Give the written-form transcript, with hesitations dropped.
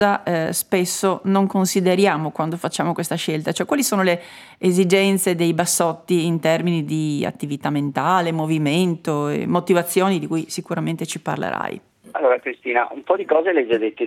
spesso non consideriamo quando facciamo questa scelta? Cioè, quali sono le esigenze dei bassotti in termini di attività mentale, movimento e motivazioni di cui sicuramente ci parlerai? Allora Cristina, un po' di cose le hai già dette